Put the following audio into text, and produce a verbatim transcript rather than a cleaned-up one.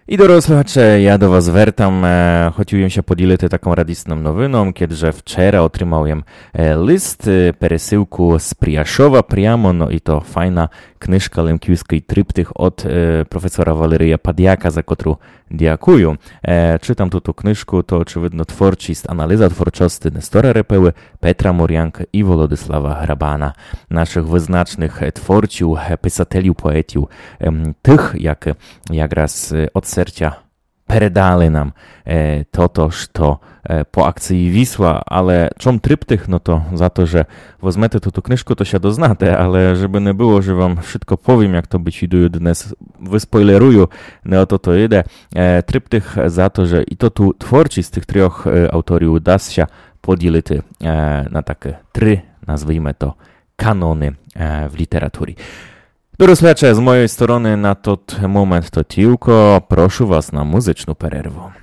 I doroslacze, ja do was wertam, e, хотів się поділити taką radisną nowiną, kiedy wczoraj otrzymałem e, list, e, пересилку z Priaszowa priamo, no i to fajna knyżka Lękiewskiej Tryptych od e, profesora Waleryja Padiaka, za którą dziękuję. E, czytam tu tą knyżkę, to oczywiście twórczość, analiza twórczości Nestora Repeły, Petra Morianka i Wolodysława Hrabana, naszych wyznacznych twórców, pisateli, poetów, e, tych, jak, jak raz od serca передали nam e, to, to, to e, po akcji Wisła, ale czom tryptych, no to za to, że wezmete tu knyżkę, to się doznate, ale żeby nie było, że wam wszystko powiem, jak to być idu dnes wyspoileruję, no to to idę. E, tryptych za to, że i to tu twórcy z tych trzech e, autorów da się podzielić e, na takie trzy, nazwijmy to, kanony e, w literaturze. Doroslecze, z mojej strony na ten moment to tylko, proszę was na muzyczną przerwę.